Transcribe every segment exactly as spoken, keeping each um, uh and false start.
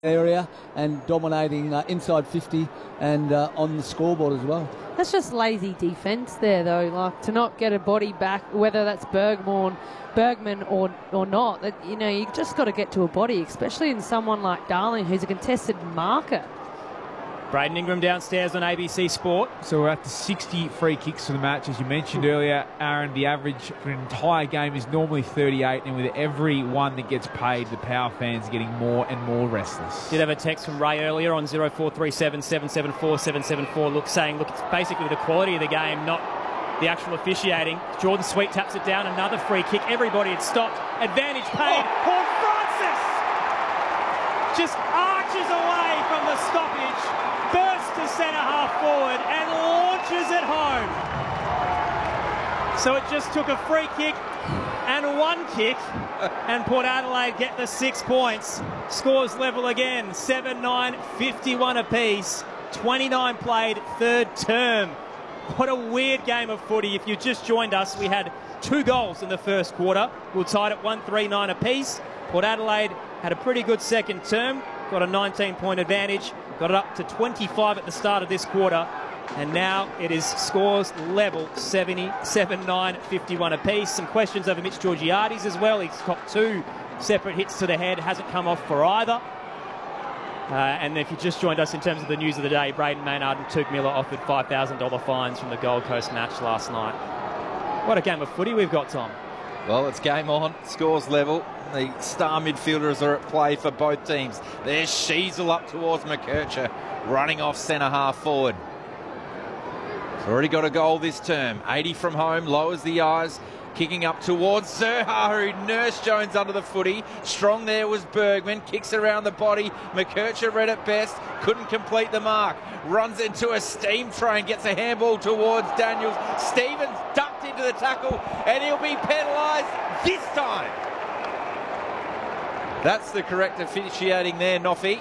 area and dominating uh, inside fifty and uh, on the scoreboard as well. That's just lazy defence there, though. Like, to not get a body back, whether that's Bergman, Bergman or or not. That, you know, you just got to get to a body, especially in someone like Darling, who's a contested marker. Braden Ingram downstairs on A B C Sport. So we're at the sixty free kicks for the match. As you mentioned earlier, Aaron, the average for an entire game is normally thirty-eight, and with every one that gets paid, the Power fans are getting more and more restless. Did have a text from Ray earlier on zero four three seven, seven seven four, seven seven four, look, saying, look, it's basically the quality of the game, not the actual officiating. Jordan Sweet taps it down, another free kick. Everybody had stopped. Advantage paid. Oh. Horn Francis just arches away from the stoppage. Bursts to centre half forward and launches it home. So it just took a free kick and one kick, and Port Adelaide get the six points. Scores level again, seven nine, fifty-one apiece. twenty-nine played, third term. What a weird game of footy. If you just joined us, we had two goals in the first quarter. We were tied at one three nine apiece. Port Adelaide had a pretty good second term, got a nineteen point advantage. Got it up to twenty-five at the start of this quarter, and now it is scores level, seventy-seven nine, fifty-one apiece. Some questions over Mitch Georgiades as well. He's got two separate hits to the head, hasn't come off for either. Uh, and if you just joined us in terms of the news of the day, Braden Maynard and Touk Miller offered five thousand dollars fines from the Gold Coast match last night. What a game of footy we've got, Tom. Well, it's game on, scores level. The star midfielders are at play for both teams. There's Sheasel up towards McKercher, running off centre half forward. He's already got a goal this term. eighty from home, lowers the eyes, kicking up towards Zurhaar, who nursed Jones under the footy. Strong there was Bergman, kicks around the body. McKercher read it best, couldn't complete the mark. Runs into a steam train, gets a handball towards Daniels. Stevens ducked into the tackle, and he'll be penalised this time. That's the correct officiating there, Noffy.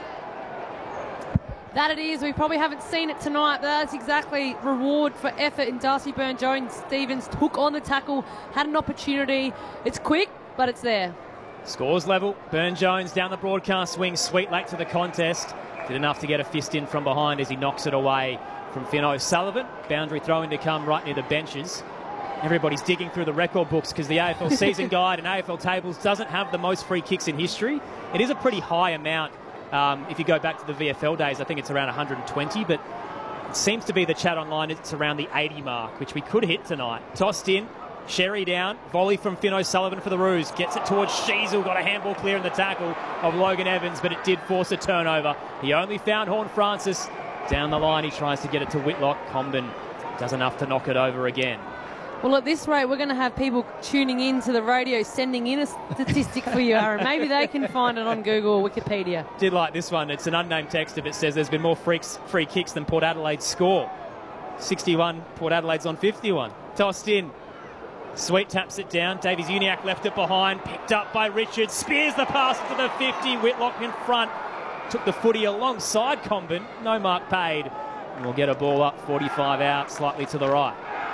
That it is. We probably haven't seen it tonight, but that's exactly reward for effort in Darcy Byrne-Jones. Stevens took on the tackle, had an opportunity. It's quick, but it's there. Scores level. Byrne-Jones down the broadcast wing. Sweet late to the contest. Did enough to get a fist in from behind as he knocks it away from Finn O'Sullivan. Boundary throw-in to come right near the benches. Everybody's digging through the record books because the A F L season guide and A F L tables doesn't have the most free kicks in history. It is a pretty high amount. Um, if you go back to the V F L days, I think it's around one hundred twenty, but it seems to be the chat online, it's around the eighty mark, which we could hit tonight. Tossed in, Sherry down, volley from Finn O'Sullivan for the Roos, gets it towards Sheasel, got a handball clear in the tackle of Logan Evans, but it did force a turnover. He only found Horn Francis. Down the line, he tries to get it to Whitlock. Comben does enough to knock it over again. Well, at this rate, we're going to have people tuning in to the radio, sending in a statistic for you, Aaron. Maybe they can find it on Google or Wikipedia. Did like this one. It's an unnamed texter that says there's been more freaks, free kicks than Port Adelaide's score. sixty-one, Port Adelaide's on fifty-one. Tossed in. Sweet taps it down. Davies Uniacke left it behind. Picked up by Richards. Spears the pass to the fifty. Whitlock in front. Took the footy alongside Comben. No mark paid. And we'll get a ball up, forty-five out, slightly to the right.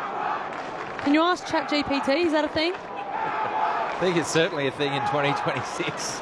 Can you ask ChatGPT? Is that a thing? I think it's certainly a thing in twenty twenty-six.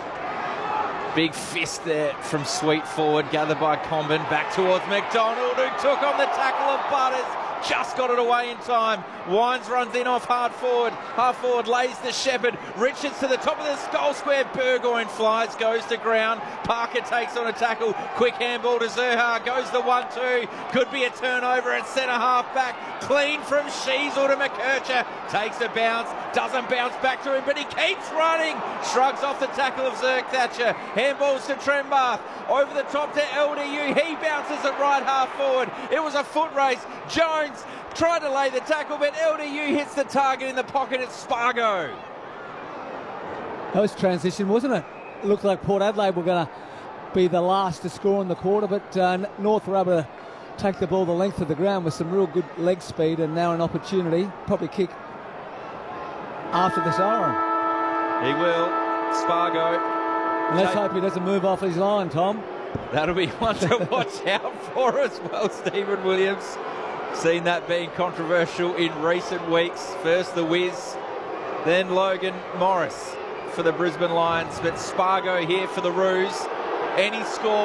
Big fist there from Sweet forward, gathered by Comben. Back towards McDonald, who took on the tackle of Butters. Just got it away in time. Wines runs in off hard forward. Half forward lays the Shepherd. Richards to the top of the goal square. Burgoyne flies, goes to ground. Parker takes on a tackle. Quick handball to Zurhaar. Goes the one two. Could be a turnover at centre half back. Clean from Sheasel to McKercher. Takes a bounce. Doesn't bounce back to him, but he keeps running. Shrugs off the tackle of Zerk Thatcher. Handballs to Trembath. Over the top to L D U. He bounces at right half forward. It was a foot race. Jones tried to lay the tackle, but L D U hits the target in the pocket. It's Spargo. That was transition, wasn't it? It looked like Port Adelaide were going to be the last to score in the quarter, but uh, North were able to take the ball the length of the ground with some real good leg speed, and now an opportunity, probably kick after the siren. He will. Spargo. And let's hope he doesn't move off his line, Tom. That'll be one to watch out for as well, Stephen Williams. Seen that being controversial in recent weeks. First the Wiz, then Logan Morris for the Brisbane Lions, but Spargo here for the Roos. Any score